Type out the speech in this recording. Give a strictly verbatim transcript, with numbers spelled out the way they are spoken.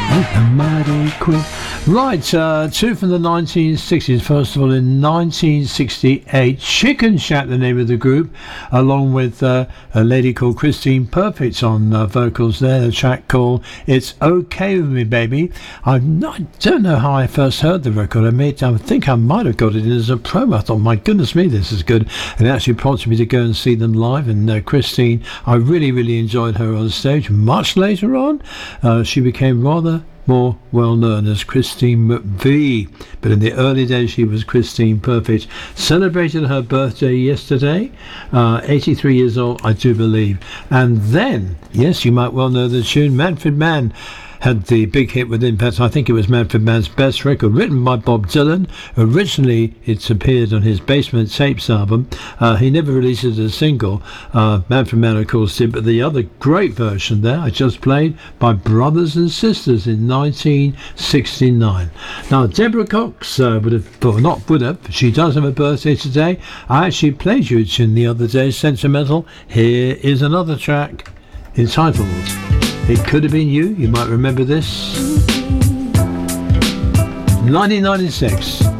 The Mighty Queen. Right, uh, two from the nineteen sixties. First of all, in nineteen sixty-eight, Chicken Shack, the name of the group, along with uh, a lady called Christine Perfect on uh, vocals there. A track called It's Okay With Me, Baby. I'm not, I don't know how I first heard the record. I made, I think I might have got it in as a promo. I thought, my goodness me, this is good. And it actually prompted me to go and see them live. And uh, Christine, I really, really enjoyed her on stage. Much later on, uh, she became rather more well known as Christine McVie, but in the early days she was Christine Perfect. Celebrated her birthday yesterday, uh, eighty-three years old, I do believe. And then, yes, you might well know the tune, Manfred Mann had the big hit with him. In fact, I think it was Manfred Mann's best record, written by Bob Dylan. Originally, it's appeared on his Basement Tapes album. Uh, he never released it as a single. Uh, Manfred Mann, of course, did, but the other great version there, I just played by Brothers and Sisters in nineteen sixty-nine. Now, Deborah Cox uh, would have, well, not would have, she does have a birthday today. I actually played you a tune the other day, Sentimental. Here is another track entitled It Could Have Been You. You might remember this. nineteen ninety-six.